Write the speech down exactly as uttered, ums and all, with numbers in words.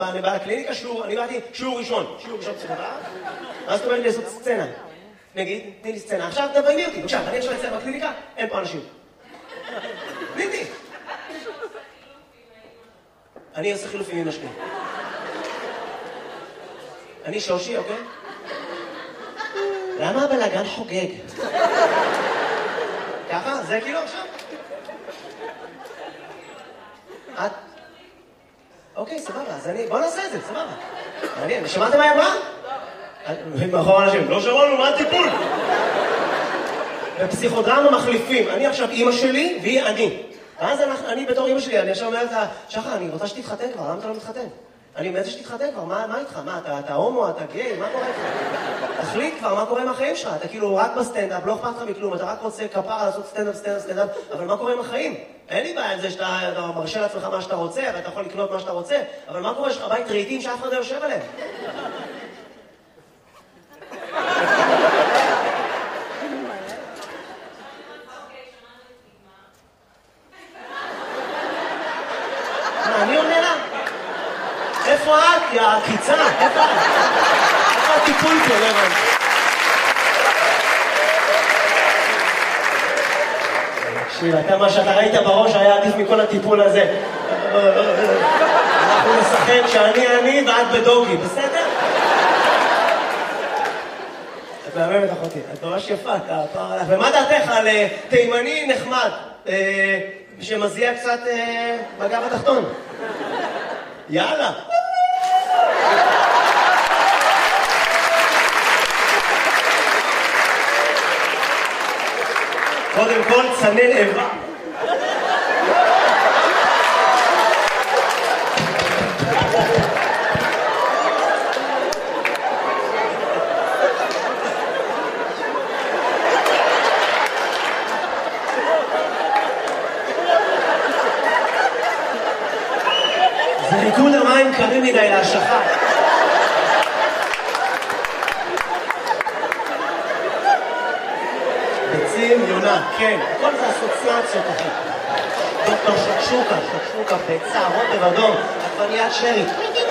אני בא לקליניקה, שיעור, אני באתי שיעור ראשון, שיעור ראשון פסיכותרפיה, אז זאת אומרת לי לעשות סצנה. נגיד, תני לי סצנה. עכשיו תביימי אותי, בבקשה, אני עכשיו אצלם בקליניקה, אין פה אנשים. תני. אני עושה חילופים עם משקיע. אני שושי, אוקיי? למה הבלגן חוגג? ככה? זה כאילו עכשיו? את? אוקיי, סבבה, אז אני... בוא נעשה את זה, סבבה. מעניין, שמעתם מה היא אמרה? מאחור אנשים, לא שמענו, מה הטיפול? בפסיכודרמה מחליפים. אני עכשיו אימא שלי והיא אני. ואז אני בתור אימא שלי, אני עכשיו אומרת לה, שחר, אני רוצה שתתחתן כבר, למה אתה לא מתחתן? אני אומרת שתתחתן כבר, מה איתך? מה, אתה הומו, אתה גיי, מה קורה איתך? תחליט כבר, מה קורה עם החיים שלך? אתה כאילו רק בסטנדאפ, לא אכפת לך מכלום, אתה רק רוצה כפרה לעשות סטנדאפ, סטנדאפ, סטנדאפ, אבל מה קורה עם החיים? אין לי בעיה עם זה שאתה מרשה לעצמך מה שאתה רוצה, ואתה יכול לקנות מה שאתה רוצה, אבל מה קורה? יש לך בית רהיטים שאף אחד לא יושב עליהם? מה, אני עונה לה? איפה את, יא עקיצה? איפה את? איפה הטיפול פה, לא הבנתי? תקשיב, אתה מה שאתה ראית בראש היה עדיף מכל הטיפול הזה. אנחנו נשחק שאני אני ואת בדוגי, בסדר? את מהממת אחותי, את ממש יפה, אתה פער עליך. ומה דעתך על תימני נחמד, שמזיע קצת בגב התחתון? יאללה. קודם כל, צנן איבה. זה ריקוד המים קרים מדי להשכה. ביצים, יונה, כן, כל זה אסוציאציות, אחי. דוקטור שקשוקה, שקשוקה, ביצה, רוטב אדום, עגבניית שרי.